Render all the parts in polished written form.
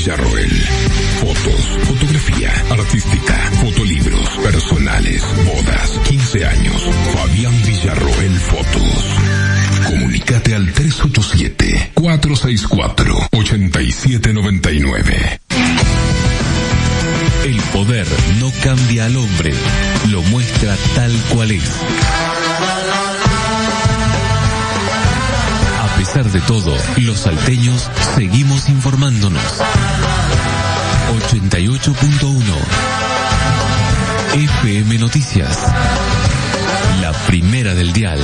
Villarroel. Fotos, fotografía artística, fotolibros, personales, bodas, 15 años. Fabián Villarroel Fotos. Comunícate al 387-464-8799. El poder no cambia al hombre, lo muestra tal cual es. A pesar de todo, los salteños seguimos informándonos. 88.1 FM Noticias, la primera del dial.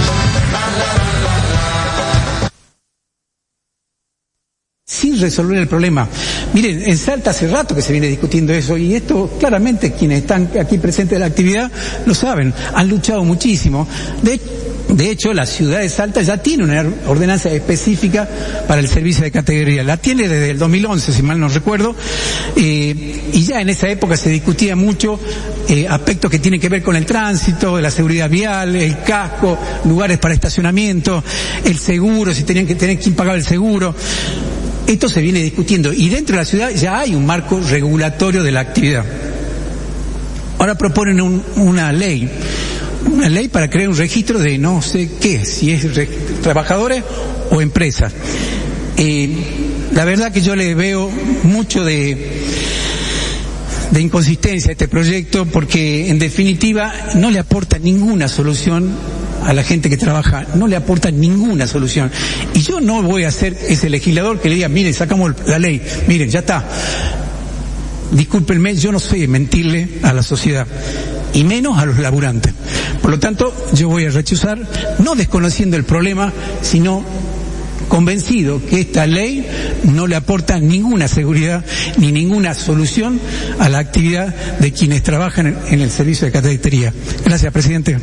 Sin resolver el problema. Miren, en Salta hace rato que se viene discutiendo eso, y esto claramente quienes están aquí presentes en la actividad lo saben, han luchado muchísimo. De hecho, la ciudad de Salta ya tiene una ordenanza específica para el servicio de categoría. La tiene desde el 2011, si mal no recuerdo, y ya en esa época se discutía mucho aspectos que tienen que ver con el tránsito, la seguridad vial, el casco, lugares para estacionamiento, el seguro, si tenían que tener quién pagaba el seguro. Esto se viene discutiendo y dentro de la ciudad ya hay un marco regulatorio de la actividad. Ahora proponen una ley para crear un registro de no sé qué, si es trabajadores o empresas. La verdad que yo le veo mucho de inconsistencia a este proyecto, porque en definitiva no le aporta ninguna solución a la gente que trabaja, no le aporta ninguna solución. Y yo no voy a ser ese legislador que le diga, miren, sacamos la ley, miren, ya está. Discúlpenme, yo no sé mentirle a la sociedad, y menos a los laburantes. Por lo tanto, yo voy a rechazar, no desconociendo el problema, sino convencido que esta ley no le aporta ninguna seguridad ni ninguna solución a la actividad de quienes trabajan en el servicio de catetería. Gracias, presidente.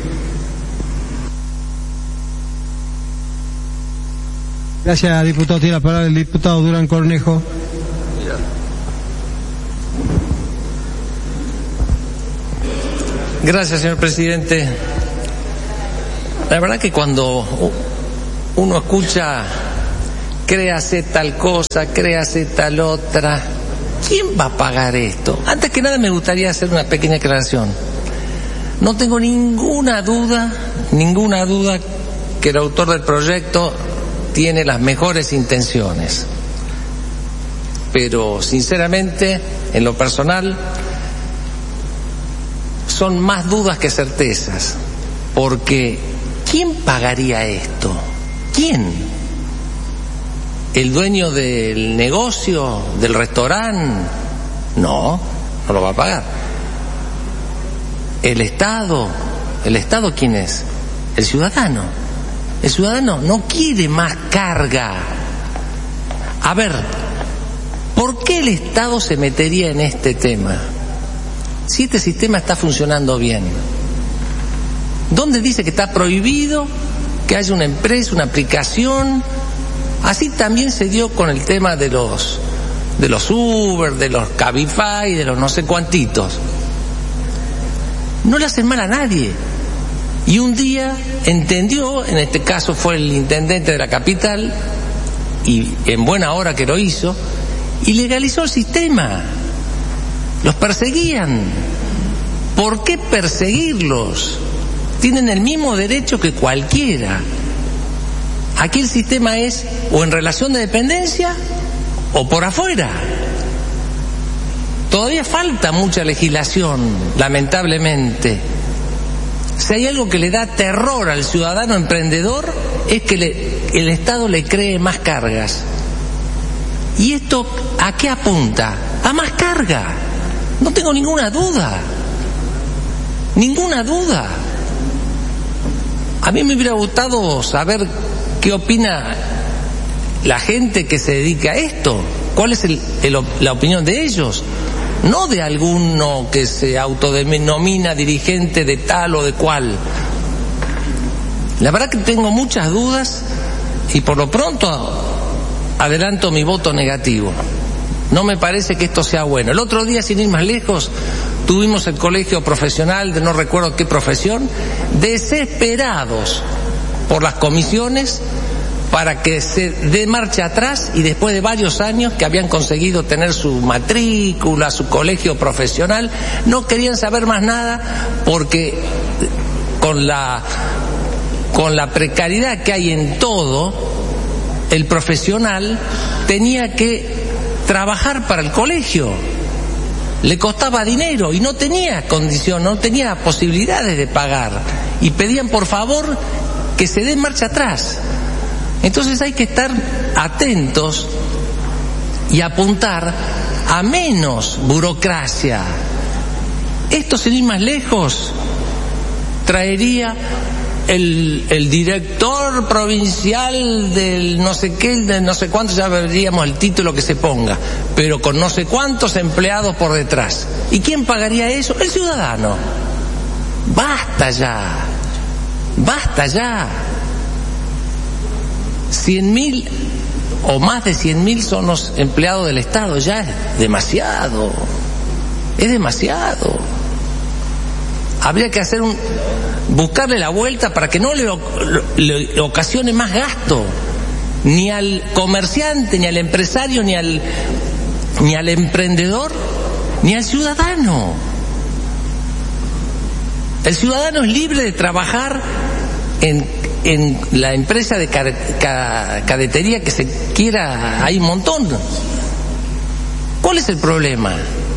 Gracias, diputado. Tiene la palabra el diputado Durán Cornejo. Gracias, señor presidente. La verdad que cuando uno escucha créase tal cosa, créase tal otra, ¿quién va a pagar esto? Antes que nada me gustaría hacer una pequeña aclaración. No tengo ninguna duda que el autor del proyecto tiene las mejores intenciones. Pero sinceramente, en lo personal, son más dudas que certezas. Porque ¿quién pagaría esto? ¿Quién? ¿El dueño del negocio, del restaurante? No lo va a pagar. ¿El Estado? ¿El Estado quién es? El ciudadano. El ciudadano no quiere más carga. A ver, ¿por qué el Estado se metería en este tema? Si este sistema está funcionando bien. ¿Dónde dice que está prohibido que haya una empresa, una aplicación? Así también se dio con el tema de los Uber, de los Cabify, de los no sé cuantitos. No le hacen mal a nadie. Y un día entendió, en este caso fue el intendente de la capital, y en buena hora que lo hizo, y legalizó el sistema. Los perseguían. ¿Por qué perseguirlos? Tienen el mismo derecho que cualquiera. Aquí el sistema es o en relación de dependencia o por afuera. Todavía falta mucha legislación, lamentablemente. Si hay algo que le da terror al ciudadano emprendedor es que el Estado le cree más cargas. ¿Y esto a qué apunta? A más carga. No tengo ninguna duda. Ninguna duda. A mí me hubiera gustado saber qué opina la gente que se dedica a esto. ¿Cuál es la opinión de ellos? No de alguno que se autodenomina dirigente de tal o de cual. La verdad que tengo muchas dudas y por lo pronto adelanto mi voto negativo. No me parece que esto sea bueno. El otro día, sin ir más lejos, tuvimos el colegio profesional de no recuerdo qué profesión, desesperados por las comisiones, para que se dé marcha atrás, y después de varios años que habían conseguido tener su matrícula, su colegio profesional, no querían saber más nada, porque con la precariedad que hay en todo, el profesional tenía que trabajar para el colegio, le costaba dinero y no tenía condición, no tenía posibilidades de pagar, y pedían por favor que se dé marcha atrás. Entonces hay que estar atentos y apuntar a menos burocracia. Esto, sin ir más lejos, traería el director provincial del no sé qué, del no sé cuánto, ya veríamos el título que se ponga, pero con no sé cuántos empleados por detrás. ¿Y quién pagaría eso? El ciudadano. Basta ya. Basta ya. 100.000 o más de 100.000 son los empleados del Estado. Ya es demasiado. Es demasiado. Habría que buscarle la vuelta para que no le ocasione más gasto, ni al comerciante, ni al empresario, ni al emprendedor, ni al ciudadano. El ciudadano es libre de trabajar en la empresa de cadetería que se quiera, hay un montón. ¿Cuál es el problema?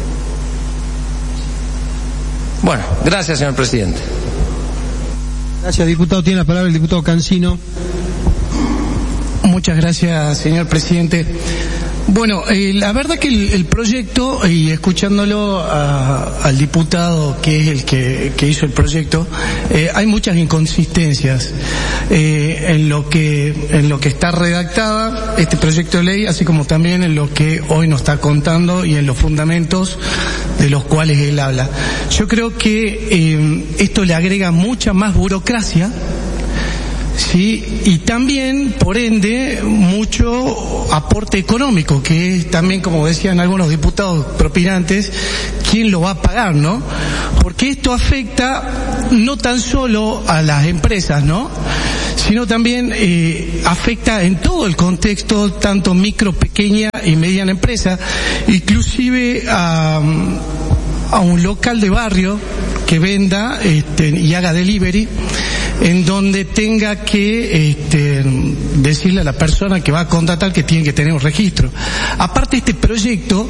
Bueno, gracias, señor presidente. Gracias, diputado. Tiene la palabra el diputado Cancino. Muchas gracias, señor presidente. Bueno, la verdad que el proyecto, y escuchándolo al diputado que es el que hizo el proyecto, hay muchas inconsistencias en lo que está redactada este proyecto de ley, así como también en lo que hoy nos está contando y en los fundamentos de los cuales él habla. Yo creo que esto le agrega mucha más burocracia, sí, y también, por ende, mucho aporte económico, que es también, como decían algunos diputados propinantes, ¿quién lo va a pagar, no? Porque esto afecta no tan solo a las empresas, ¿no?, sino también afecta en todo el contexto, tanto micro, pequeña y mediana empresa, inclusive a un local de barrio que venda y haga delivery, en donde tenga que decirle a la persona que va a contratar que tiene que tener un registro. Aparte, este proyecto,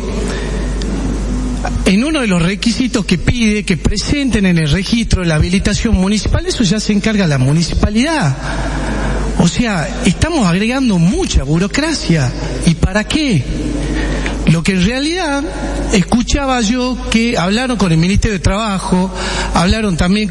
en uno de los requisitos que pide que presenten en el registro la habilitación municipal, eso ya se encarga la municipalidad. O sea, estamos agregando mucha burocracia. ¿Y para qué? Lo que en realidad escuchaba yo que hablaron con el Ministerio de Trabajo, hablaron también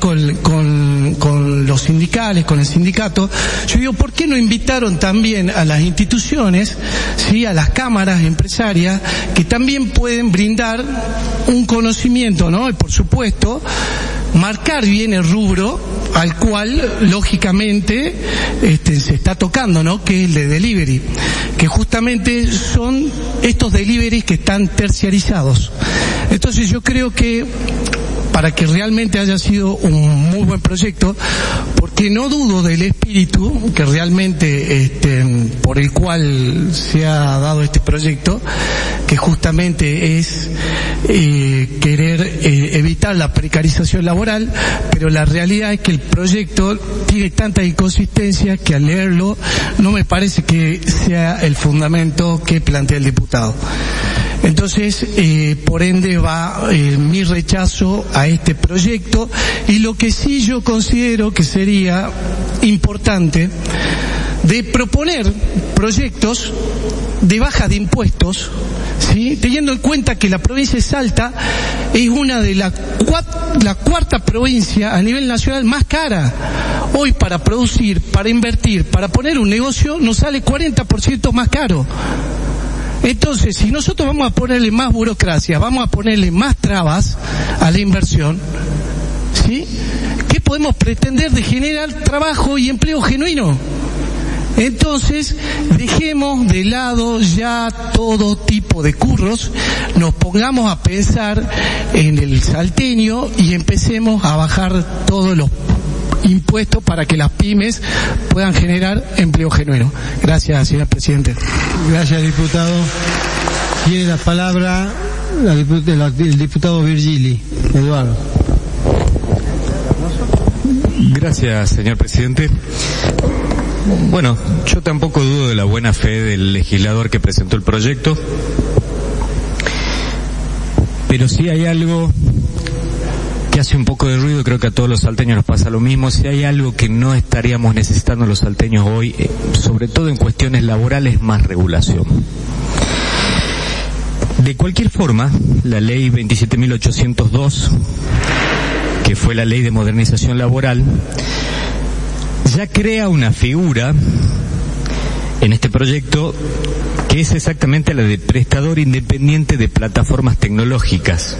con los sindicales, con el sindicato. Yo digo, ¿por qué no invitaron también a las instituciones, sí, a las cámaras empresarias, que también pueden brindar un conocimiento, ¿no? Y por supuesto, marcar bien el rubro al cual, lógicamente, se está tocando, ¿no?, que es el de delivery, que justamente son estos deliveries que están terciarizados. Entonces yo creo que para que realmente haya sido un muy buen proyecto, porque no dudo del espíritu que realmente por el cual se ha dado este proyecto, que justamente es querer evitar la precarización laboral, pero la realidad es que el proyecto tiene tantas inconsistencias que al leerlo no me parece que sea el fundamento que plantea el diputado. Entonces, por ende va mi rechazo a este proyecto, y lo que sí yo considero que sería importante de proponer proyectos de baja de impuestos, ¿sí?, teniendo en cuenta que la provincia de Salta es una de la cuarta provincia a nivel nacional más cara. Hoy, para producir, para invertir, para poner un negocio, nos sale 40% más caro. Entonces, si nosotros vamos a ponerle más burocracia, vamos a ponerle más trabas a la inversión, ¿sí?, ¿qué podemos pretender de generar trabajo y empleo genuino? Entonces, dejemos de lado ya todo tipo de curros, nos pongamos a pensar en el salteño y empecemos a bajar todos los impuestos para que las pymes puedan generar empleo genuino. Gracias, señor presidente. Gracias, diputado. Tiene la palabra el diputado Virgili. Eduardo. Gracias, señor presidente. Bueno, yo tampoco dudo de la buena fe del legislador que presentó el proyecto, pero sí hay algo que hace un poco de ruido, creo que a todos los salteños nos pasa lo mismo. Si hay algo que no estaríamos necesitando los salteños hoy, sobre todo en cuestiones laborales, más regulación. De cualquier forma, la ley 27.802, que fue la ley de modernización laboral, ya crea una figura en este proyecto que es exactamente la de prestador independiente de plataformas tecnológicas.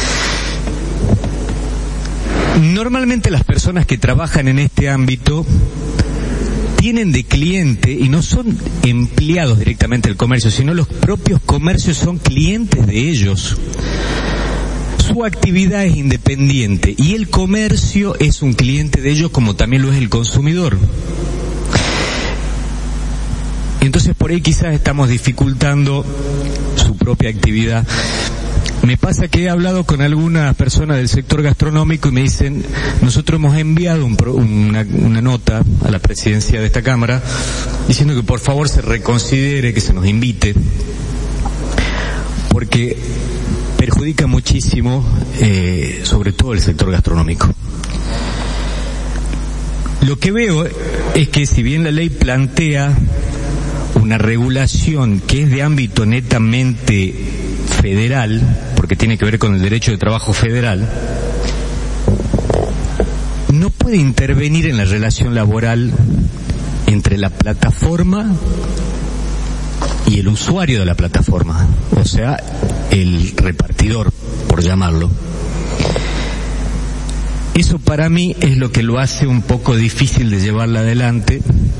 Normalmente las personas que trabajan en este ámbito tienen de cliente, y no son empleados directamente del comercio, sino los propios comercios son clientes de ellos. Su actividad es independiente y el comercio es un cliente de ellos, como también lo es el consumidor. Entonces por ahí quizás estamos dificultando su propia actividad. Me pasa que he hablado con algunas personas del sector gastronómico y me dicen, nosotros hemos enviado una nota a la presidencia de esta Cámara diciendo que por favor se reconsidere, que se nos invite, porque perjudica muchísimo, sobre todo el sector gastronómico. Lo que veo es que si bien la ley plantea una regulación que es de ámbito netamente federal, porque tiene que ver con el derecho de trabajo federal, no puede intervenir en la relación laboral entre la plataforma y el usuario de la plataforma, o sea, el repartidor, por llamarlo. Eso para mí es lo que lo hace un poco difícil de llevarla adelante,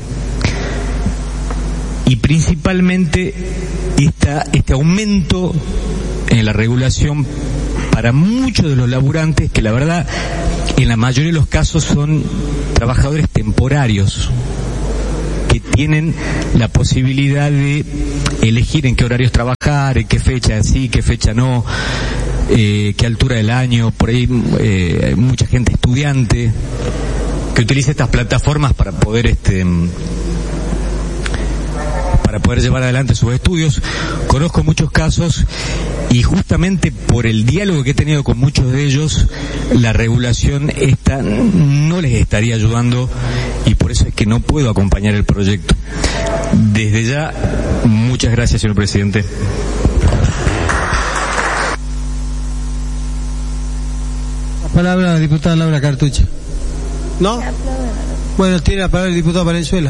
y principalmente este aumento en la regulación para muchos de los laburantes, que la verdad en la mayoría de los casos son trabajadores temporarios que tienen la posibilidad de elegir en qué horarios trabajar, en qué fecha sí, qué fecha no, qué altura del año. Por ahí hay mucha gente estudiante que utiliza estas plataformas para poder llevar adelante sus estudios. Conozco muchos casos y justamente por el diálogo que he tenido con muchos de ellos, la regulación esta no les estaría ayudando, y por eso es que no puedo acompañar el proyecto. Desde ya, muchas gracias, señor presidente. La palabra a la diputada Laura Cartucho. ¿No? Bueno, tiene la palabra el diputado Valenzuela.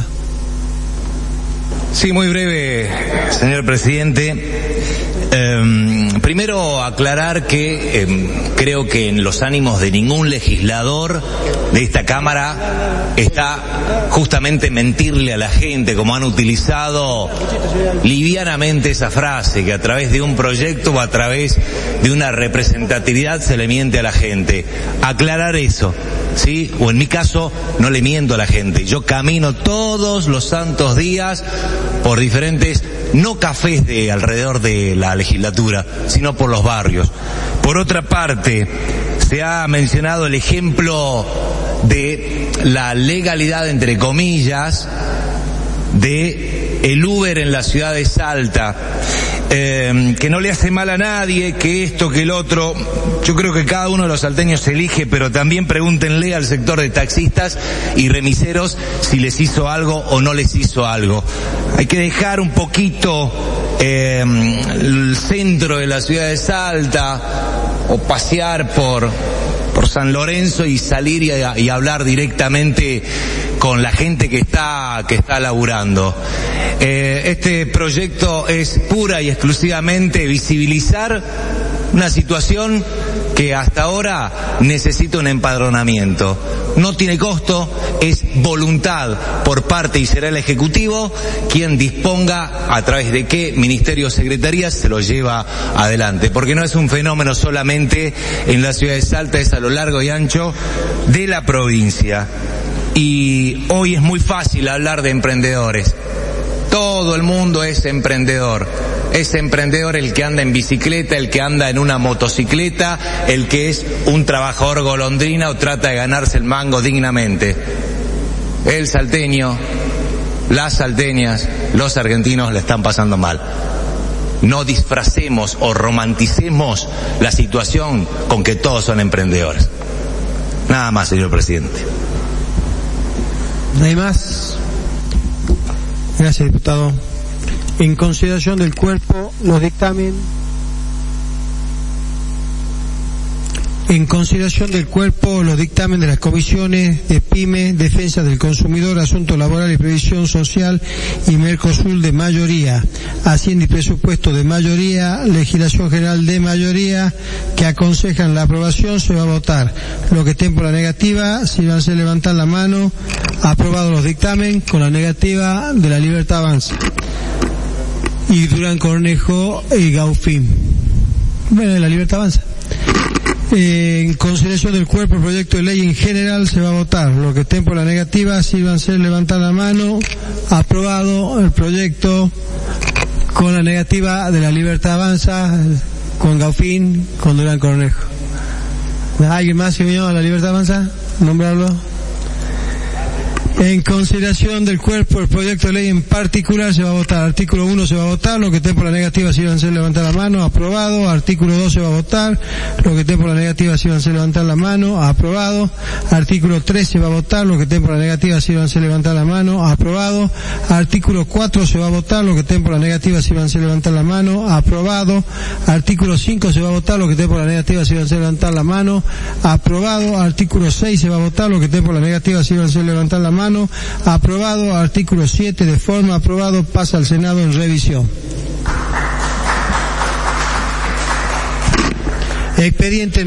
Sí, muy breve, señor presidente. Primero aclarar que creo que en los ánimos de ningún legislador de esta Cámara está justamente mentirle a la gente, como han utilizado livianamente esa frase, que a través de un proyecto o a través de una representatividad se le miente a la gente. Aclarar eso, ¿sí? O en mi caso, no le miento a la gente. Yo camino todos los santos días por diferentes, no cafés de alrededor de la legislatura, sino por los barrios. Por otra parte, se ha mencionado el ejemplo de la legalidad, entre comillas, de el Uber en la ciudad de Salta, que no le hace mal a nadie, que esto, que el otro. Yo creo que cada uno de los salteños se elige, pero también pregúntenle al sector de taxistas y remiseros si les hizo algo o no les hizo algo. Hay que dejar un poquito el centro de la ciudad de Salta, o pasear por San Lorenzo y salir y hablar directamente con la gente que está laburando. Este proyecto es pura y exclusivamente visibilizar una situación que hasta ahora necesita un empadronamiento. No tiene costo, es voluntad por parte, y será el Ejecutivo quien disponga a través de qué ministerio o secretaría se lo lleva adelante, porque no es un fenómeno solamente en la ciudad de Salta, es a lo largo y ancho de la provincia. Y hoy es muy fácil hablar de emprendedores. Todo el mundo es emprendedor. Es emprendedor el que anda en bicicleta, el que anda en una motocicleta, el que es un trabajador golondrina o trata de ganarse el mango dignamente. El salteño, las salteñas, los argentinos la están pasando mal. No disfracemos o romanticemos la situación con que todos son emprendedores. Nada más, señor presidente. ¿No hay más? Gracias, diputado. En consideración del cuerpo, los dictámenes. En consideración del cuerpo, los dictámenes de las comisiones de PYME, Defensa del Consumidor, Asuntos Laborales y Previsión Social y Mercosur de mayoría, Hacienda y Presupuesto de mayoría, Legislación General de mayoría, que aconsejan la aprobación, se va a votar. Los que estén por la negativa, si van a hacer levantar la mano. Aprobados los dictámenes, con la negativa de La Libertad Avanza. Y Durán Cornejo y Gaufín. Bueno, La Libertad Avanza. En consideración del cuerpo, el proyecto de ley en general se va a votar. Los que estén por la negativa, sírvanse levantar la mano. Aprobado el proyecto con la negativa de La Libertad Avanza, con Gaufín, con Durán Cornejo. ¿Alguien más se unió a La Libertad Avanza? Nombrarlo. En consideración del cuerpo, el proyecto de ley en particular se va a votar. Artículo 1 se va a votar. Los que estén por la negativa, si van a levantar la mano. Aprobado. Artículo 2 se va a votar. Los que estén por la negativa, si van a levantar la mano. Aprobado. Artículo 3 se va a votar. Los que estén por la negativa, si van a levantar la mano. Aprobado. Artículo 4 se va a votar. Los que estén por la negativa, si van a levantar la mano. Aprobado. Artículo 5 se va a votar. Los que estén por la negativa, si van a levantar la mano. Aprobado. Artículo 6 se va a votar. Los que estén por la negativa, si van a levantar la mano. Aprobado. Artículo 7 de forma aprobado, pasa al Senado en revisión. Expediente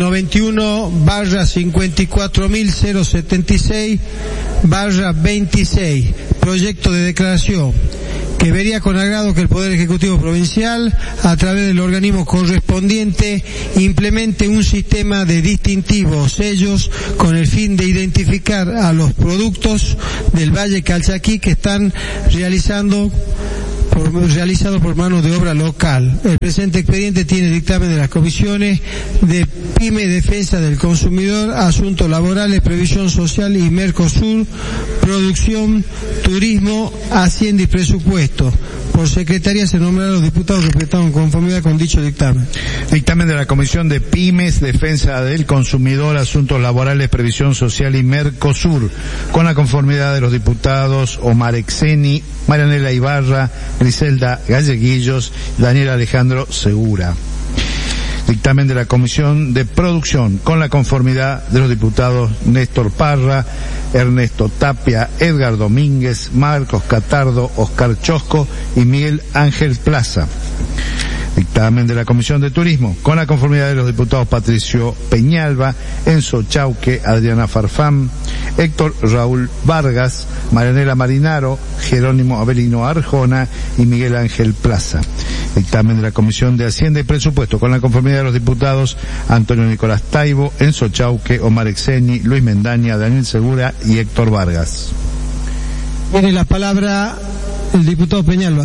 91/54.076/26, proyecto de declaración que vería con agrado que el Poder Ejecutivo Provincial, a través del organismo correspondiente, implemente un sistema de distintivos sellos con el fin de identificar a los productos del Valle Calchaquí que están realizado por mano de obra local. El presente expediente tiene dictamen de las comisiones de PYME, Defensa del Consumidor, Asuntos Laborales, Previsión Social y Mercosur, Producción, Turismo, Hacienda y Presupuesto. Por secretaría se nombrarán los diputados respetados en conformidad con dicho dictamen. Dictamen de la Comisión de Pymes, Defensa del Consumidor, Asuntos Laborales, Previsión Social y Mercosur, con la conformidad de los diputados Omar Exeni, Marianela Ibarra, Griselda Galleguillos, Daniel Alejandro Segura. Dictamen de la Comisión de Producción, con la conformidad de los diputados Néstor Parra, Ernesto Tapia, Edgar Domínguez, Marcos Catardo, Oscar Chosco y Miguel Ángel Plaza. Dictamen de la Comisión de Turismo, con la conformidad de los diputados Patricio Peñalba, Enzo Chauque, Adriana Farfán, Héctor Raúl Vargas, Marianela Marinaro, Jerónimo Avelino Arjona y Miguel Ángel Plaza. Dictamen de la Comisión de Hacienda y Presupuesto, con la conformidad de los diputados Antonio Nicolás Taibo, Enzo Chauque, Omar Exeni, Luis Mendaña, Daniel Segura y Héctor Vargas. Tiene la palabra el diputado Peñalba.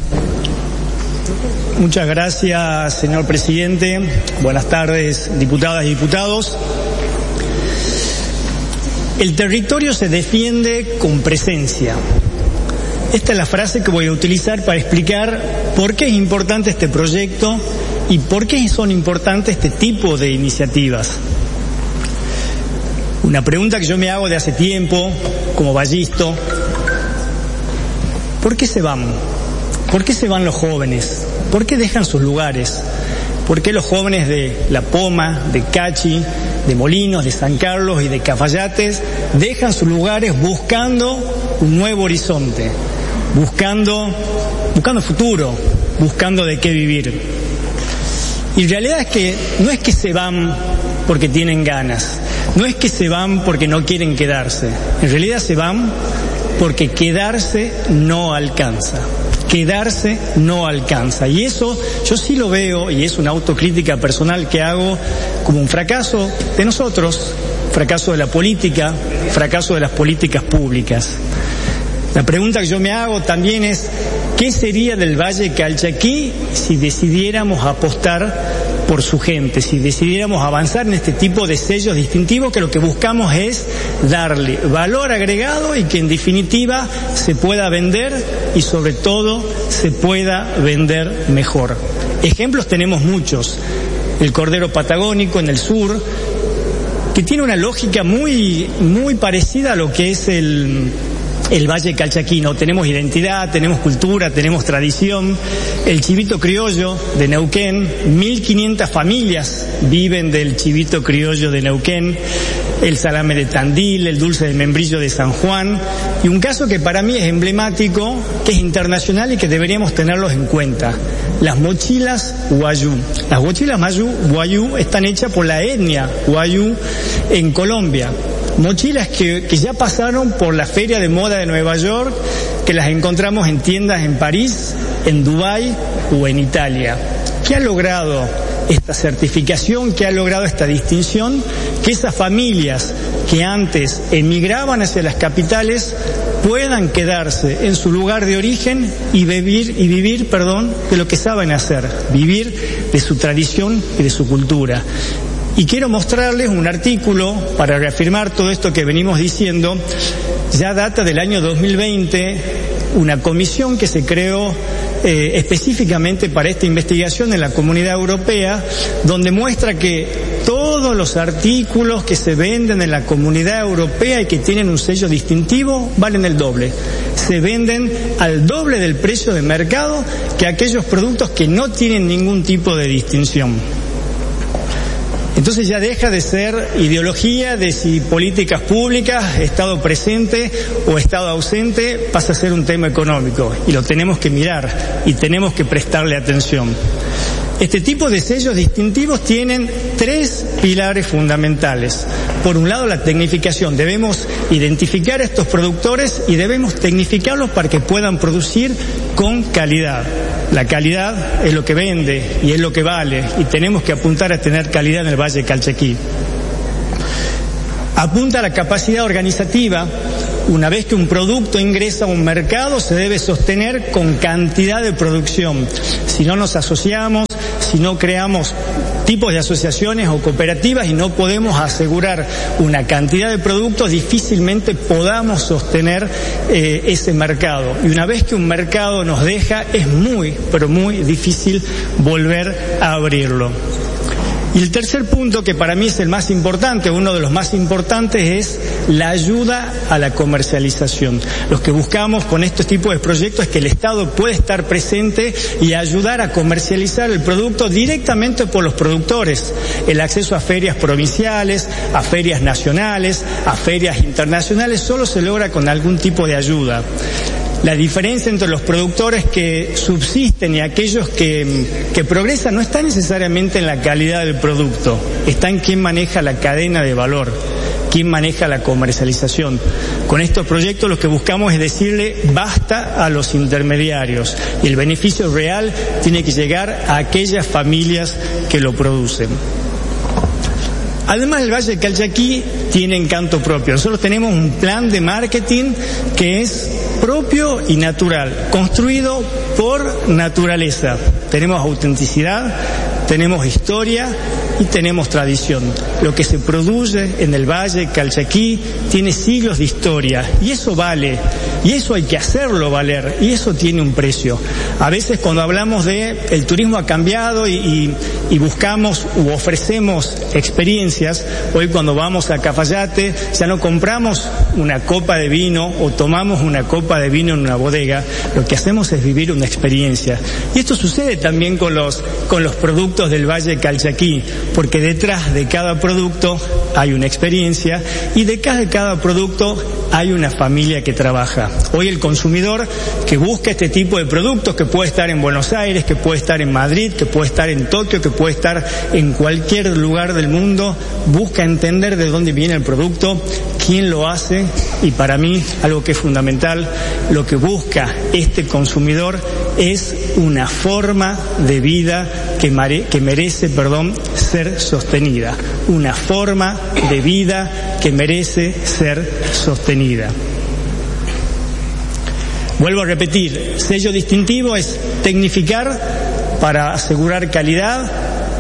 Muchas gracias, señor presidente. Buenas tardes, diputadas y diputados. El territorio se defiende con presencia. Esta es la frase que voy a utilizar para explicar por qué es importante este proyecto y por qué son importantes este tipo de iniciativas. Una pregunta que yo me hago de hace tiempo, como vallisto: ¿por qué se van? ¿Por qué se van los jóvenes? ¿Por qué dejan sus lugares? ¿Por qué los jóvenes de La Poma, de Cachi, de Molinos, de San Carlos y de Cafayates dejan sus lugares buscando un nuevo horizonte, buscando futuro, buscando de qué vivir? Y la realidad es que no es que se van porque tienen ganas, no es que se van porque no quieren quedarse, en realidad se van porque quedarse no alcanza. Quedarse no alcanza. Y eso yo sí lo veo, y es una autocrítica personal que hago, como un fracaso de nosotros, fracaso de la política, fracaso de las políticas públicas. La pregunta que yo me hago también es, ¿qué sería del Valle Calchaquí si decidiéramos apostar por su gente, si decidiéramos avanzar en este tipo de sellos distintivos que lo que buscamos es darle valor agregado y que en definitiva se pueda vender y sobre todo se pueda vender mejor? Ejemplos tenemos muchos. El cordero patagónico en el sur, que tiene una lógica muy parecida a lo que es el Valle Calchaquino. Tenemos identidad, tenemos cultura, tenemos tradición. El chivito criollo de Neuquén, 1.500 familias viven del chivito criollo de Neuquén. El salame de Tandil, el dulce de membrillo de San Juan, y un caso que para mí es emblemático, que es internacional y que deberíamos tenerlos en cuenta: las mochilas Wayuu. Las mochilas Wayuu están hechas por la etnia Wayuu en Colombia. Mochilas que ya pasaron por la Feria de Moda de Nueva York, que las encontramos en tiendas en París, en Dubái o en Italia. ¿Qué ha logrado esta certificación? ¿Qué ha logrado esta distinción? Que esas familias que antes emigraban hacia las capitales puedan quedarse en su lugar de origen y vivir de lo que saben hacer, vivir de su tradición y de su cultura. Y quiero mostrarles un artículo para reafirmar todo esto que venimos diciendo. Ya data del año 2020, una comisión que se creó específicamente para esta investigación en la Comunidad Europea, donde muestra que todos los artículos que se venden en la Comunidad Europea y que tienen un sello distintivo valen el doble. Se venden al doble del precio de mercado que aquellos productos que no tienen ningún tipo de distinción. Entonces ya deja de ser ideología de si políticas públicas, Estado presente o Estado ausente, pasa a ser un tema económico, y lo tenemos que mirar y tenemos que prestarle atención. Este tipo de sellos distintivos tienen 3 pilares fundamentales. Por un lado, la tecnificación. Debemos identificar a estos productores y debemos tecnificarlos para que puedan producir con calidad. La calidad es lo que vende y es lo que vale, y tenemos que apuntar a tener calidad en el Valle Calchaquí. Apunta a la capacidad organizativa. Una vez que un producto ingresa a un mercado, se debe sostener con cantidad de producción. Si no nos asociamos, si no creamos tipos de asociaciones o cooperativas y no podemos asegurar una cantidad de productos, difícilmente podamos sostener ese mercado. Y una vez que un mercado nos deja, es muy, pero muy difícil volver a abrirlo. Y el tercer punto, que para mí es el más importante, uno de los más importantes, es la ayuda a la comercialización. Lo que buscamos con estos tipos de proyectos es que el Estado pueda estar presente y ayudar a comercializar el producto directamente por los productores. El acceso a ferias provinciales, a ferias nacionales, a ferias internacionales, solo se logra con algún tipo de ayuda. La diferencia entre los productores que subsisten y aquellos que progresan no está necesariamente en la calidad del producto, está en quién maneja la cadena de valor, quién maneja la comercialización. Con estos proyectos lo que buscamos es decirle basta a los intermediarios, y el beneficio real tiene que llegar a aquellas familias que lo producen. Además, el Valle Calchaquí tiene encanto propio. Nosotros tenemos un plan de marketing que es propio y natural, construido por naturaleza. Tenemos autenticidad, tenemos historia y tenemos tradición. Lo que se produce en el Valle Calchaquí tiene siglos de historia, y eso vale, y eso hay que hacerlo valer, y eso tiene un precio. A veces cuando hablamos de el turismo ha cambiado y buscamos u ofrecemos experiencias, hoy cuando vamos a Cafayate ya no compramos una copa de vino o tomamos una copa de vino en una bodega, lo que hacemos es vivir una experiencia. Y esto sucede también con los productos del Valle Calchaquí, porque detrás de cada producto hay una experiencia y detrás de cada producto hay una familia que trabaja. Hoy el consumidor que busca este tipo de productos, que puede estar en Buenos Aires, que puede estar en Madrid, que puede estar en Tokio, que puede estar en cualquier lugar del mundo, busca entender de dónde viene el producto, quién lo hace, y para mí algo que es fundamental, lo que busca este consumidor es una forma de vida que merece ser sostenida. Una forma de vida que merece ser sostenida. Vuelvo a repetir, sello distintivo es tecnificar para asegurar calidad,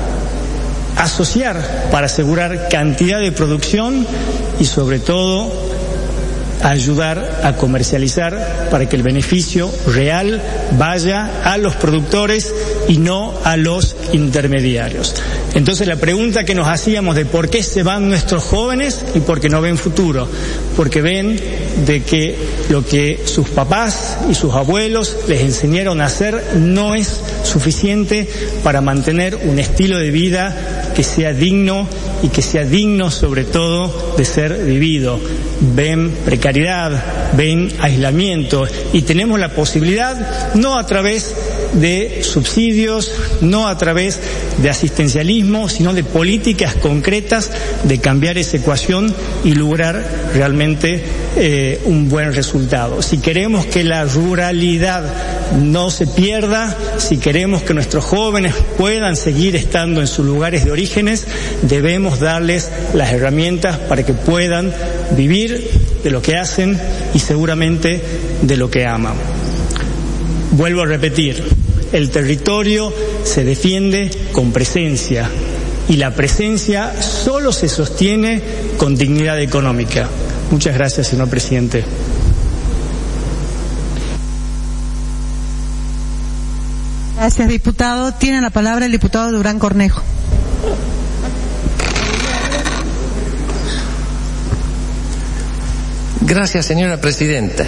asociar para asegurar cantidad de producción y sobre todo ayudar a comercializar para que el beneficio real vaya a los productores y no a los intermediarios. Entonces la pregunta que nos hacíamos de por qué se van nuestros jóvenes y por qué no ven futuro, porque ven de que lo que sus papás y sus abuelos les enseñaron a hacer no es suficiente para mantener un estilo de vida que sea digno y que sea digno sobre todo de ser vivido. Ven precariedad, ven aislamiento y tenemos la posibilidad, no a través de subsidios, no a través de asistencialismo, sino de políticas concretas de cambiar esa ecuación y lograr realmente un buen resultado. Si queremos que la ruralidad no se pierda, si queremos que nuestros jóvenes puedan seguir estando en sus lugares de orígenes, debemos darles las herramientas para que puedan vivir de lo que hacen y seguramente de lo que aman. Vuelvo a repetir, el territorio se defiende con presencia y la presencia solo se sostiene con dignidad económica. Muchas gracias, señor presidente. Gracias, diputado. Tiene la palabra el diputado Durán Cornejo. Gracias, señora presidenta.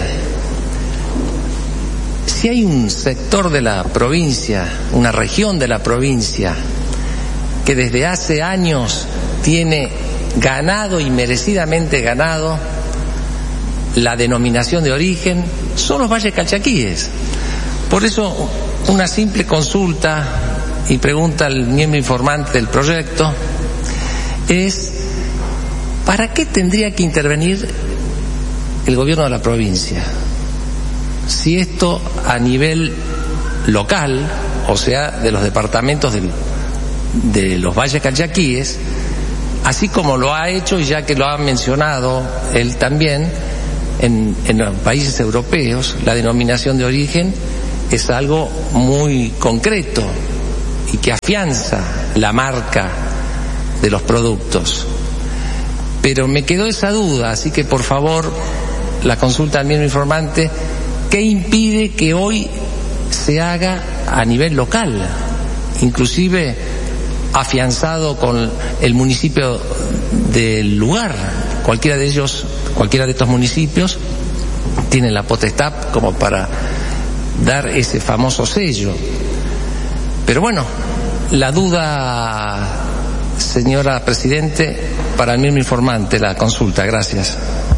Si hay un sector de la provincia, una región de la provincia, que desde hace años tiene ganado y merecidamente ganado la denominación de origen, son los Valles Calchaquíes. Por eso, una simple consulta y pregunta al miembro informante del proyecto es: ¿para qué tendría que intervenir el gobierno de la provincia? Si esto a nivel local, o sea, de los departamentos de los Valles Calchaquíes, así como lo ha hecho, y ya que lo ha mencionado él también, en los países europeos, la denominación de origen es algo muy concreto y que afianza la marca de los productos. Pero me quedó esa duda, así que por favor, la consulta al miembro informante: ¿qué impide que hoy se haga a nivel local, inclusive afianzado con el municipio del lugar? Cualquiera de estos municipios tienen la potestad como para dar ese famoso sello. Pero bueno, la duda, señora presidente, para el miembro informante, la consulta. Gracias.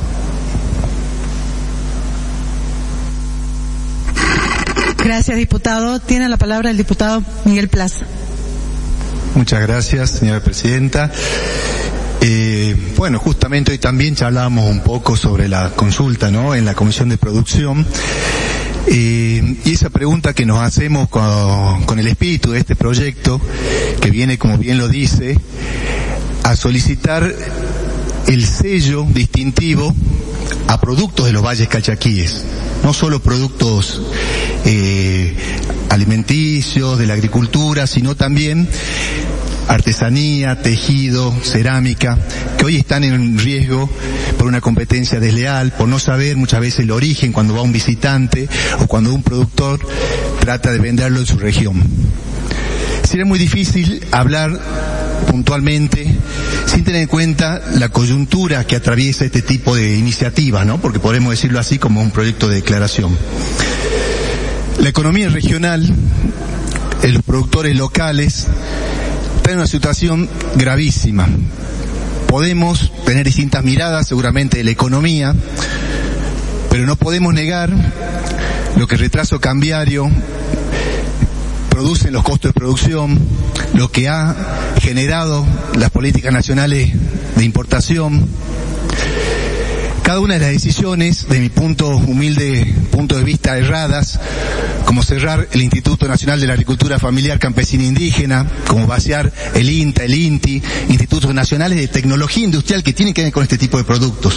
Gracias, diputado. Tiene la palabra el diputado Miguel Plaza. Muchas gracias, señora presidenta. Bueno, justamente hoy también charlábamos un poco sobre la consulta, ¿no?, en la Comisión de Producción. Y esa pregunta que nos hacemos con el espíritu de este proyecto, que viene, como bien lo dice, a solicitar el sello distintivo a productos de los Valles Calchaquíes, no solo productos alimenticios, de la agricultura, sino también artesanía, tejido, cerámica, que hoy están en riesgo por una competencia desleal, por no saber muchas veces el origen cuando va un visitante o cuando un productor trata de venderlo en su región. Sería muy difícil hablar puntualmente sin tener en cuenta la coyuntura que atraviesa este tipo de iniciativas, ¿no?, porque podemos decirlo así como un proyecto de declaración. La economía regional, los productores locales, está en una situación gravísima. Podemos tener distintas miradas seguramente de la economía, pero no podemos negar lo que el retraso cambiario produce en los costos de producción, lo que ha generado las políticas nacionales de importación. Cada una de las decisiones, de mi humilde punto de vista, erradas, como cerrar el Instituto Nacional de la Agricultura Familiar Campesina Indígena, como vaciar el INTA, el INTI, Institutos Nacionales de Tecnología Industrial que tienen que ver con este tipo de productos.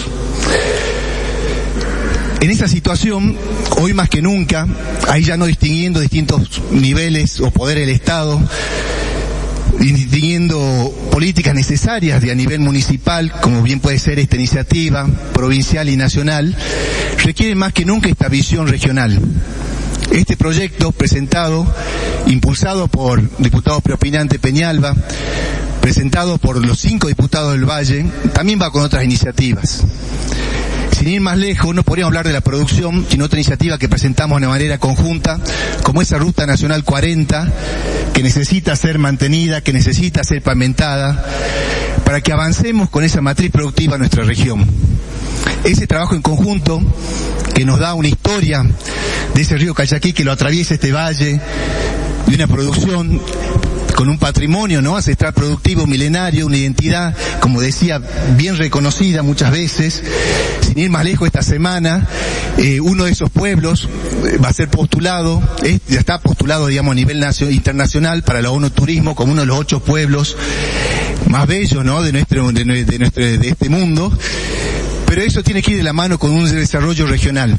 En esa situación, hoy más que nunca, ahí ya no distinguiendo distintos niveles o poderes del Estado, distinguiendo políticas necesarias de a nivel municipal, como bien puede ser esta iniciativa, provincial y nacional, requiere más que nunca esta visión regional. Este proyecto presentado, impulsado por diputado preopinante Peñalba, presentado por los 5 diputados del Valle, también va con otras iniciativas. Sin ir más lejos, no podríamos hablar de la producción, sino otra iniciativa que presentamos de manera conjunta, como esa Ruta Nacional 40, que necesita ser mantenida, que necesita ser pavimentada, para que avancemos con esa matriz productiva en nuestra región. Ese trabajo en conjunto, que nos da una historia de ese río Calchaquí que lo atraviesa este valle, de una producción con un patrimonio, ¿no?, ancestral productivo milenario, una identidad, como decía, bien reconocida muchas veces. Sin ir más lejos, esta semana uno de esos pueblos va a ser postulado, ya está postulado, digamos, a nivel internacional para la ONU Turismo como uno de los 8 pueblos más bellos, ¿no?, de este mundo. Pero eso tiene que ir de la mano con un desarrollo regional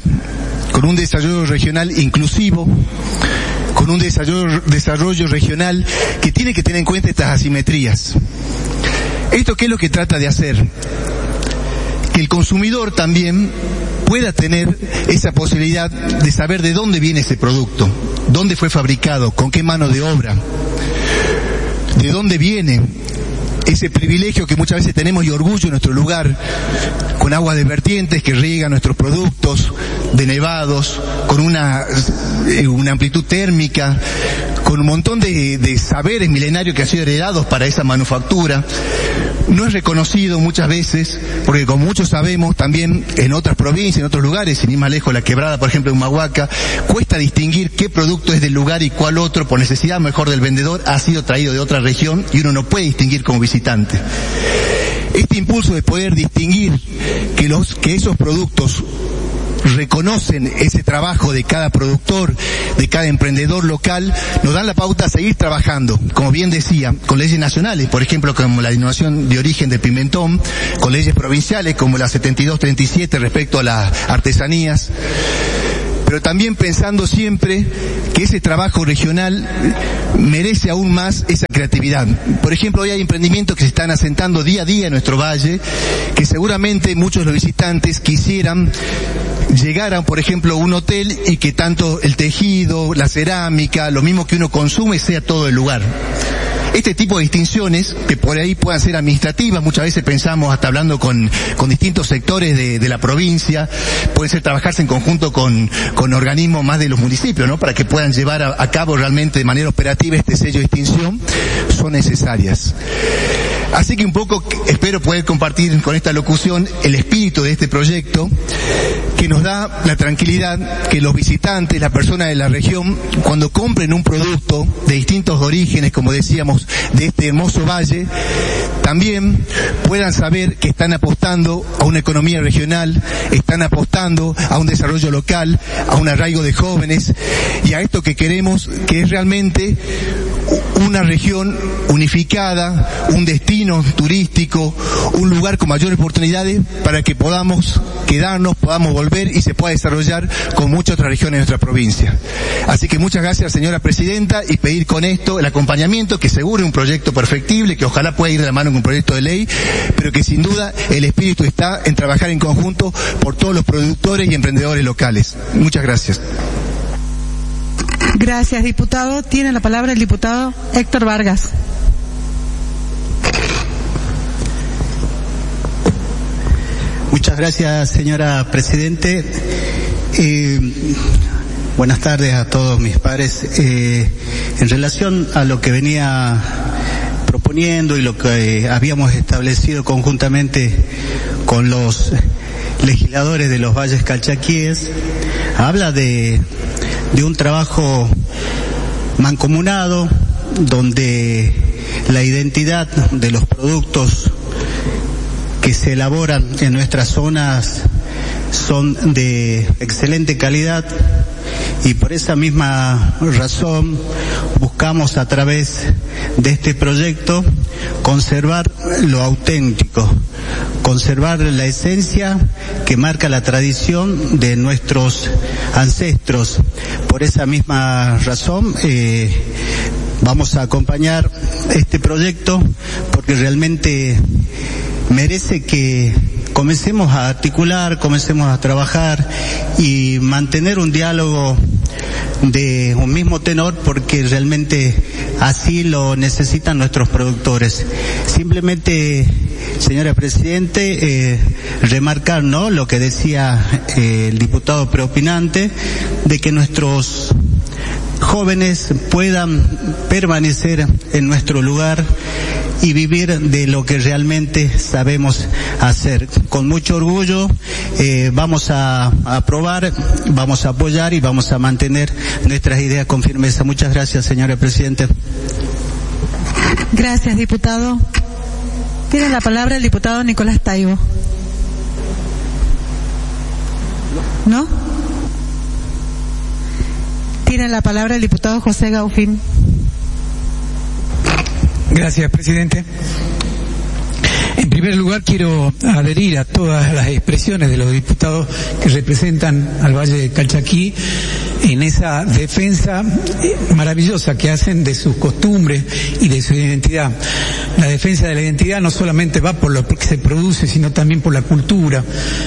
inclusivo, con un desarrollo regional que tiene que tener en cuenta estas asimetrías. ¿Esto qué es lo que trata de hacer? Que el consumidor también pueda tener esa posibilidad de saber de dónde viene ese producto, dónde fue fabricado, con qué mano de obra, de dónde viene ese privilegio que muchas veces tenemos y orgullo en nuestro lugar, con aguas de vertientes que riegan nuestros productos, de nevados, con una amplitud térmica, con un montón de saberes milenarios que han sido heredados para esa manufactura. No es reconocido muchas veces, porque como muchos sabemos, también en otras provincias, en otros lugares, sin ir más lejos, la Quebrada, por ejemplo, en Humahuaca, cuesta distinguir qué producto es del lugar y cuál otro, por necesidad mejor del vendedor, ha sido traído de otra región y uno no puede distinguir como visitante. Este impulso de poder distinguir que esos productos reconocen ese trabajo de cada productor, de cada emprendedor local, nos dan la pauta a seguir trabajando, como bien decía, con leyes nacionales, por ejemplo, como la denominación de origen del pimentón, con leyes provinciales como la 7237 respecto a las artesanías, pero también pensando siempre que ese trabajo regional merece aún más esa creatividad. Por ejemplo, hoy hay emprendimientos que se están asentando día a día en nuestro valle, que seguramente muchos de los visitantes quisieran llegar a, por ejemplo, un hotel y que tanto el tejido, la cerámica, lo mismo que uno consume, sea todo el lugar. Este tipo de distinciones, que por ahí puedan ser administrativas, muchas veces pensamos, hasta hablando con distintos sectores de la provincia, pueden ser trabajarse en conjunto con organismos más de los municipios, ¿no?, para que puedan llevar a cabo realmente de manera operativa este sello de distinción, son necesarias. Así que un poco espero poder compartir con esta locución el espíritu de este proyecto, que nos da la tranquilidad que los visitantes, las personas de la región, cuando compren un producto de distintos orígenes, como decíamos, de este hermoso valle, también puedan saber que están apostando a una economía regional, están apostando a un desarrollo local, a un arraigo de jóvenes y a esto que queremos, que es realmente una región unificada, un destino turístico, un lugar con mayores oportunidades para que podamos quedarnos, podamos volver y se pueda desarrollar con muchas otras regiones de nuestra provincia. Así que muchas gracias, señora presidenta, y pedir con esto el acompañamiento, que seguro es un proyecto perfectible, que ojalá pueda ir de la mano con un proyecto de ley, pero que sin duda el espíritu está en trabajar en conjunto por todos los productores y emprendedores locales. Muchas gracias. Gracias, diputado. Tiene la palabra el diputado Héctor Vargas. Muchas gracias, señora presidente. Buenas tardes a todos mis pares. En relación a lo que venía proponiendo y lo que habíamos establecido conjuntamente con los legisladores de los valles calchaquíes, habla de un trabajo mancomunado donde la identidad de los productos que se elaboran en nuestras zonas son de excelente calidad, y por esa misma razón buscamos a través de este proyecto conservar lo auténtico, conservar la esencia que marca la tradición de nuestros ancestros. Por esa misma razón vamos a acompañar este proyecto, porque realmente merece que comencemos a articular, comencemos a trabajar y mantener un diálogo de un mismo tenor, porque realmente así lo necesitan nuestros productores. Simplemente, señora Presidente, remarcar, ¿no?, lo que decía el diputado preopinante, de que nuestros jóvenes puedan permanecer en nuestro lugar y vivir de lo que realmente sabemos hacer. Con mucho orgullo vamos a aprobar, vamos a apoyar y vamos a mantener nuestras ideas con firmeza. Muchas gracias, señora Presidenta. Gracias, diputado. Tiene la palabra el diputado Nicolás Taibo. ¿No? Tiene la palabra el diputado José Gaufín. Gracias, presidente. En primer lugar, quiero adherir a todas las expresiones de los diputados que representan al Valle de Calchaquí en esa defensa maravillosa que hacen de sus costumbres y de su identidad. La defensa de la identidad no solamente va por lo que se produce, sino también por la cultura.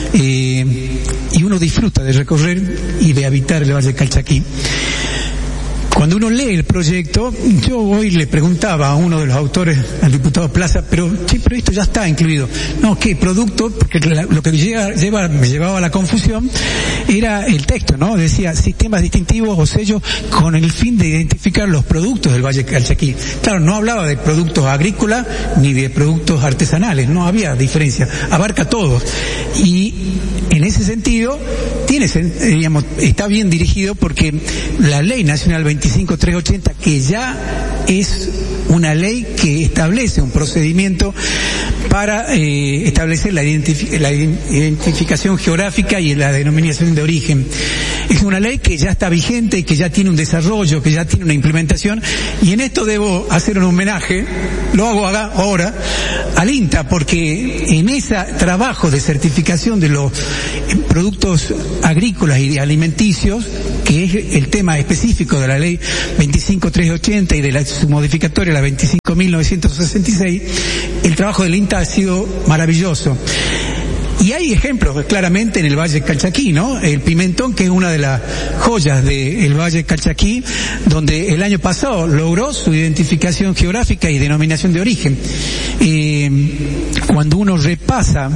Y uno disfruta de recorrer y de habitar el Valle de Calchaquí. Cuando uno lee el proyecto, yo hoy le preguntaba a uno de los autores, al diputado Plaza, pero esto ya está incluido. No, ¿qué producto? Porque lo que me llevaba a la confusión era el texto, ¿no? Decía sistemas distintivos o sellos con el fin de identificar los productos del Valle Calchaquí. Claro, no hablaba de productos agrícolas ni de productos artesanales, no había diferencia, abarca todos. Y en ese sentido, está bien dirigido, porque la Ley Nacional 25380, que ya es una ley que establece un procedimiento para establecer la identificación geográfica y la denominación de origen. Es una ley que ya está vigente, que ya tiene un desarrollo, que ya tiene una implementación, y en esto debo hacer un homenaje, lo hago ahora, al INTA, porque en ese trabajo de certificación de los productos agrícolas y alimenticios, que es el tema específico de la ley 25380 y de su modificatoria, la 25.966, el trabajo del INTA ha sido maravilloso. Y hay ejemplos claramente en el Valle Calchaquí, ¿no? El pimentón, que es una de las joyas del Valle Calchaquí, donde el año pasado logró su identificación geográfica y denominación de origen. Cuando uno repasa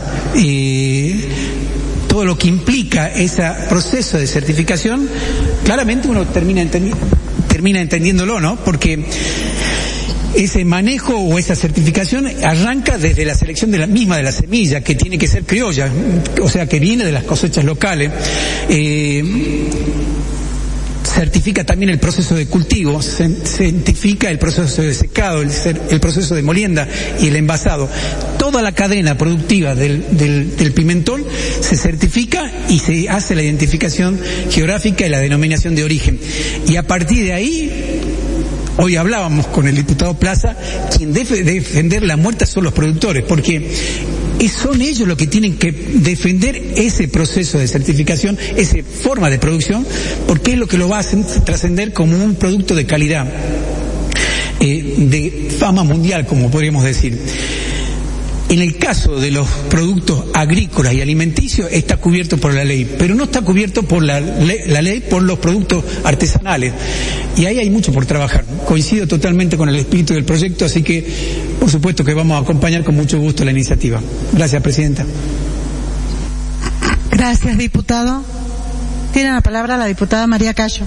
todo lo que implica ese proceso de certificación, claramente uno termina entendiéndolo, ¿no? Porque ese manejo o esa certificación arranca desde la selección de la semilla, que tiene que ser criolla, o sea, que viene de las cosechas locales. Certifica también el proceso de cultivo, certifica el proceso de secado, el proceso de molienda y el envasado. Toda la cadena productiva del pimentón se certifica y se hace la identificación geográfica y la denominación de origen. Y a partir de ahí, hoy hablábamos con el diputado Plaza, quien debe defender la muerte son los productores, porque son ellos los que tienen que defender ese proceso de certificación, esa forma de producción, porque es lo que lo va a hacer trascender como un producto de calidad, de fama mundial, como podríamos decir. En el caso de los productos agrícolas y alimenticios está cubierto por la ley, pero no está cubierto por la ley por los productos artesanales. Y ahí hay mucho por trabajar. Coincido totalmente con el espíritu del proyecto, así que por supuesto que vamos a acompañar con mucho gusto la iniciativa. Gracias, Presidenta. Gracias, diputado. Tiene la palabra la diputada María Cayo.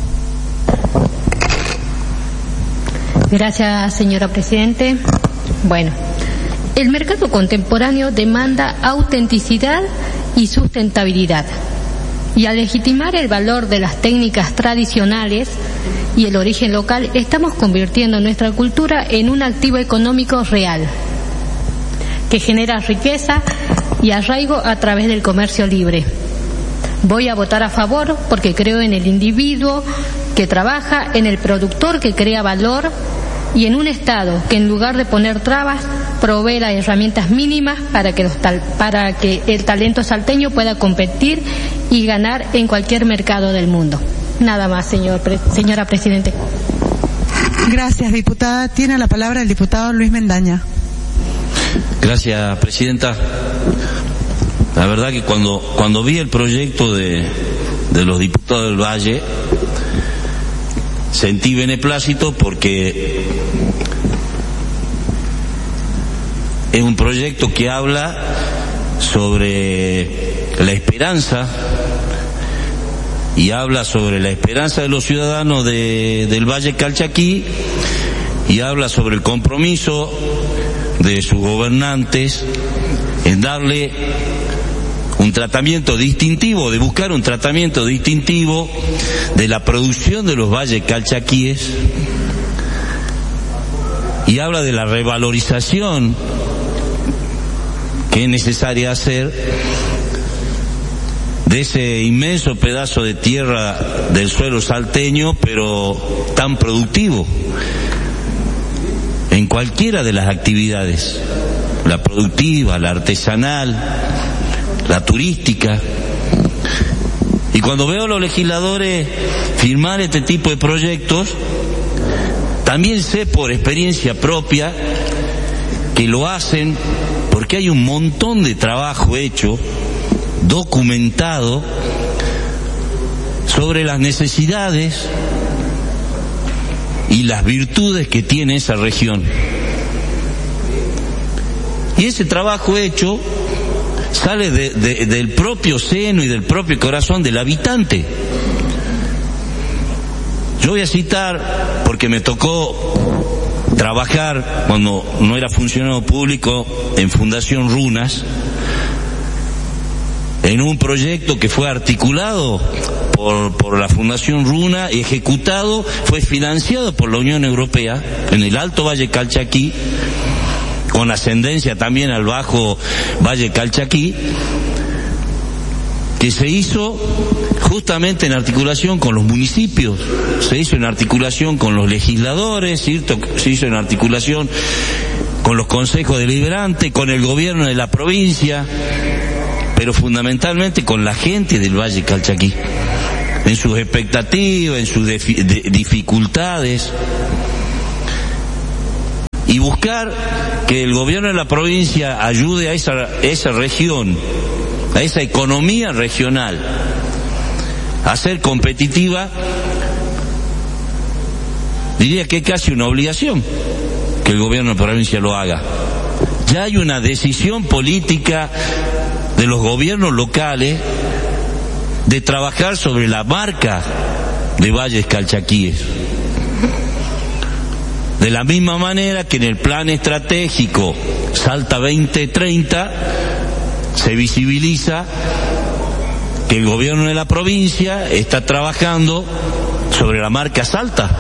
Gracias, señora Presidente. Bueno, el mercado contemporáneo demanda autenticidad y sustentabilidad. Y al legitimar el valor de las técnicas tradicionales y el origen local, estamos convirtiendo nuestra cultura en un activo económico real. que genera riqueza y arraigo a través del comercio libre. Voy a votar a favor porque creo en el individuo que trabaja, en el productor que crea valor y en un Estado que en lugar de poner trabas provee las herramientas mínimas para que el talento salteño pueda competir y ganar en cualquier mercado del mundo. Nada más, señora Presidente. Gracias, diputada. Tiene la palabra el diputado Luis Mendaña. Gracias, Presidenta. La verdad que cuando vi el proyecto de los diputados del Valle, sentí beneplácito porque es un proyecto que habla sobre la esperanza y habla sobre la esperanza de los ciudadanos del Valle Calchaquí y habla sobre el compromiso de sus gobernantes en darle un tratamiento distintivo, de buscar un tratamiento distintivo de la producción de los valles calchaquíes, y habla de la revalorización que es necesaria hacer de ese inmenso pedazo de tierra del suelo salteño, pero tan productivo en cualquiera de las actividades, la productiva, la artesanal, la turística. Y cuando veo a los legisladores firmar este tipo de proyectos, también sé por experiencia propia que lo hacen porque hay un montón de trabajo hecho, documentado, sobre las necesidades y las virtudes que tiene esa región. Y ese trabajo hecho sale del propio seno y del propio corazón del habitante. Yo voy a citar, porque me tocó trabajar cuando no era funcionario público en Fundación Runas, en un proyecto que fue articulado por la Fundación Runa y ejecutado, fue financiado por la Unión Europea en el Alto Valle Calchaquí, con ascendencia también al Bajo Valle Calchaquí, que se hizo justamente en articulación con los municipios, se hizo en articulación con los legisladores, se hizo en articulación con los consejos deliberantes, con el gobierno de la provincia, pero fundamentalmente con la gente del Valle Calchaquí, en sus expectativas, en sus dificultades, y buscar que el gobierno de la provincia ayude a esa región, a esa economía regional, a ser competitiva. Diría que es casi una obligación que el gobierno de la provincia lo haga. Ya hay una decisión política de los gobiernos locales de trabajar sobre la marca de valles calchaquíes. De la misma manera que en el plan estratégico Salta 2030 se visibiliza que el gobierno de la provincia está trabajando sobre la marca Salta.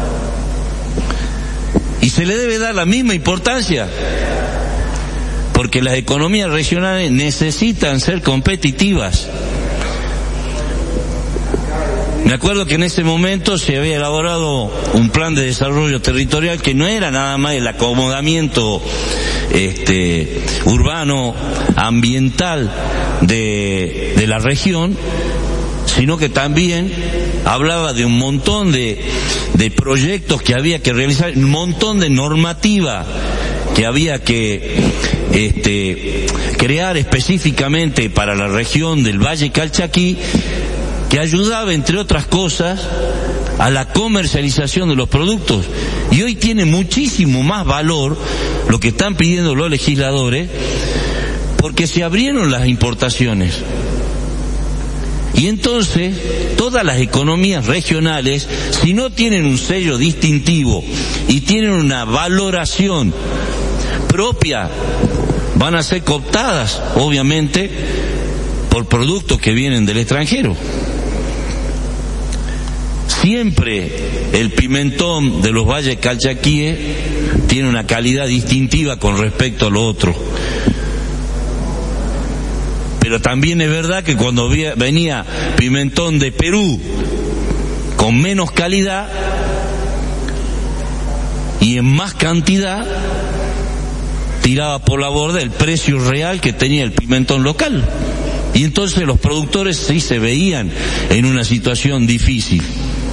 Y se le debe dar la misma importancia, porque las economías regionales necesitan ser competitivas. Me acuerdo que en ese momento se había elaborado un plan de desarrollo territorial que no era nada más el acomodamiento urbano, ambiental de la región, sino que también hablaba de un montón de proyectos que había que realizar, un montón de normativa que había que crear específicamente para la región del Valle Calchaquí, que ayudaba, entre otras cosas, a la comercialización de los productos. Y hoy tiene muchísimo más valor lo que están pidiendo los legisladores, porque se abrieron las importaciones. Y entonces, todas las economías regionales, si no tienen un sello distintivo y tienen una valoración propia, van a ser cooptadas, obviamente, por productos que vienen del extranjero. Siempre el pimentón de los valles calchaquíes tiene una calidad distintiva con respecto a lo otro. Pero también es verdad que cuando venía pimentón de Perú con menos calidad y en más cantidad, tiraba por la borda el precio real que tenía el pimentón local. Y entonces los productores sí se veían en una situación difícil.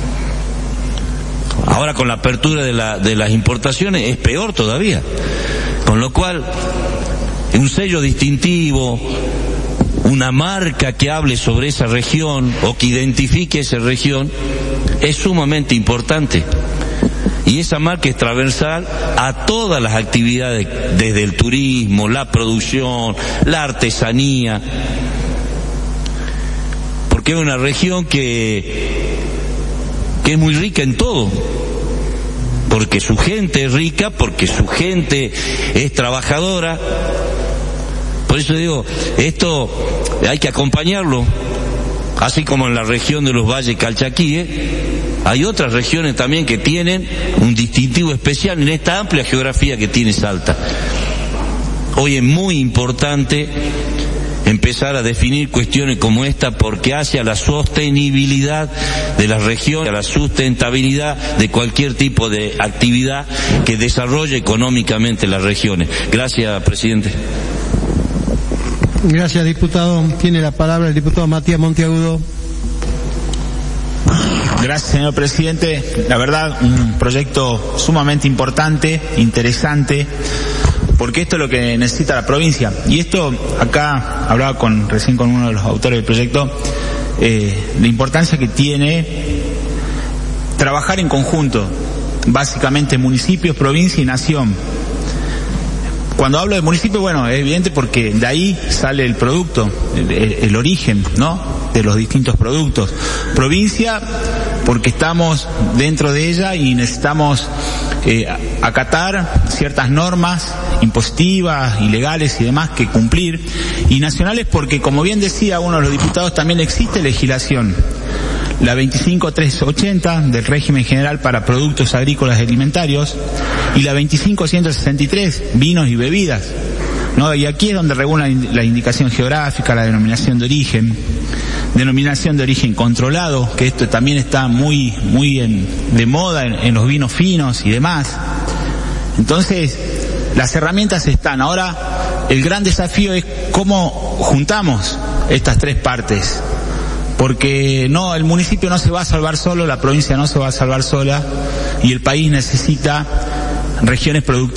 Ahora con la apertura de las importaciones es peor todavía. Con lo cual, un sello distintivo, una marca que hable sobre esa región o que identifique esa región es sumamente importante. Y esa marca es transversal a todas las actividades, desde el turismo, la producción, la artesanía, porque es una región que es muy rica en todo, porque su gente es rica, porque su gente es trabajadora. Por eso digo, esto hay que acompañarlo, así como en la región de los valles calchaquíes. Hay otras regiones también que tienen un distintivo especial en esta amplia geografía que tiene Salta. Hoy es muy importante empezar a definir cuestiones como esta, porque hace a la sostenibilidad de la región, a la sustentabilidad de cualquier tipo de actividad que desarrolle económicamente las regiones. Gracias, presidente. Gracias, diputado. Tiene la palabra el diputado Matías Monteagudo. Gracias, señor presidente. La verdad, un proyecto sumamente importante, interesante, porque esto es lo que necesita la provincia. Y esto, acá hablaba recién con uno de los autores del proyecto, la importancia que tiene trabajar en conjunto, básicamente municipios, provincia y nación. Cuando hablo de municipio, bueno, es evidente porque de ahí sale el producto, el origen, ¿no?, de los distintos productos. Provincia, porque estamos dentro de ella y necesitamos acatar ciertas normas impositivas y legales y demás que cumplir. Y nacionales porque, como bien decía uno de los diputados, también existe legislación. La 25380 del régimen general para productos agrícolas y alimentarios y la 25163 vinos y bebidas, ¿no? Y aquí es donde regulan la indicación geográfica, la denominación de origen controlado, que esto también está muy de moda en los vinos finos y demás. Entonces, las herramientas están. Ahora, el gran desafío es cómo juntamos estas tres partes. Porque no, el municipio no se va a salvar solo, la provincia no se va a salvar sola, y el país necesita regiones productivas